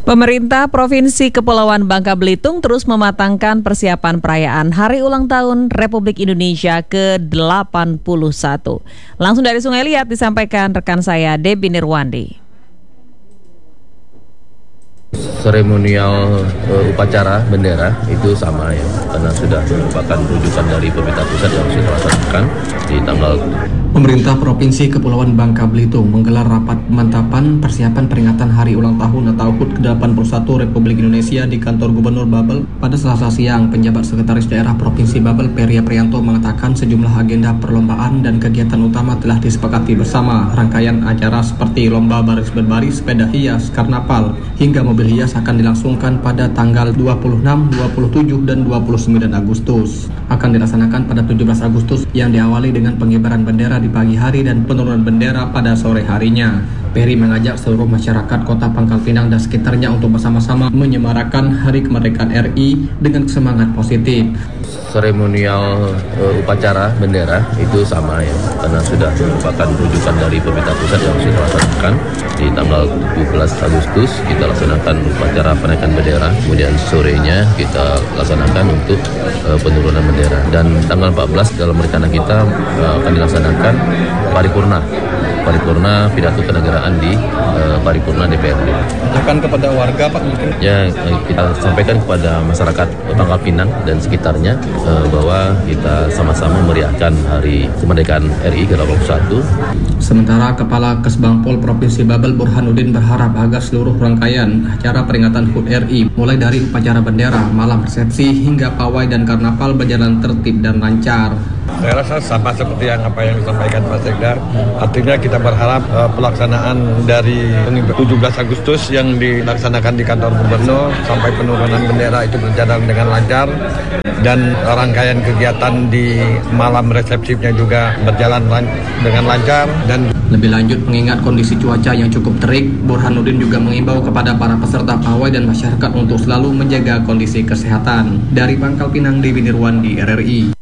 Pemerintah Provinsi Kepulauan Bangka Belitung terus mematangkan persiapan perayaan Hari Ulang Tahun Republik Indonesia ke-81. Langsung dari Sungai Liat disampaikan rekan saya Debbie Nirwandi. Seremonial upacara bendera itu sama ya, karena sudah merupakan rujukan dari pemerintah pusat yang sudah dilaksanakan di tanggal. Pemerintah Provinsi Kepulauan Bangka Belitung menggelar rapat pemantapan persiapan peringatan Hari Ulang Tahun atau HUT ke-81 Republik Indonesia di kantor Gubernur Babel pada Selasa siang. Penjabat Sekretaris Daerah Provinsi Babel Peri Aprianto mengatakan sejumlah agenda perlombaan dan kegiatan utama telah disepakati bersama. Rangkaian acara seperti lomba baris berbaris, sepeda hias, karnaval, hingga mobil hias akan dilangsungkan pada tanggal 26, 27, dan 29 Agustus. Akan dilaksanakan pada 17 Agustus yang diawali dengan pengibaran bendera di pagi hari dan penurunan bendera pada sore harinya. Peri mengajak seluruh masyarakat Kota Pangkal Pinang dan sekitarnya untuk bersama-sama menyemarakan Hari Kemerdekaan RI dengan semangat positif. Seremonial upacara bendera itu sama ya, karena sudah merupakan rujukan dari pemerintah pusat yang sudah dilaksanakan di tanggal 17 Agustus. Kita laksanakan upacara penaikan bendera, kemudian sorenya kita laksanakan untuk penurunan bendera, dan tanggal 14 dalam rencana kita akan dilaksanakan paripurna pidato kenegaraan di paripurna DPRD. Akan kepada warga Pak mungkin? Ya, kita sampaikan kepada masyarakat Pangkal Pinang dan sekitarnya bahwa kita sama-sama meriahkan Hari Kemerdekaan RI ke-81. Sementara Kepala Kesbangpol Provinsi Babel Burhanuddin berharap agar seluruh rangkaian acara peringatan HUT RI mulai dari upacara bendera, malam resepsi hingga pawai dan karnaval berjalan tertib dan lancar. Saya rasa sama seperti apa yang disampaikan Pak Sekda. Artinya kita berharap pelaksanaan dari 17 Agustus yang dilaksanakan di kantor gubernur sampai penurunan bendera itu berjalan dengan lancar, dan rangkaian kegiatan di malam resepsinya juga berjalan dengan lancar. Dan lebih lanjut, mengingat kondisi cuaca yang cukup terik, Burhanuddin juga mengimbau kepada para peserta pawai dan masyarakat untuk selalu menjaga kondisi kesehatan. Dari Pangkal Pinang, Debbie Nirwandi, RRI.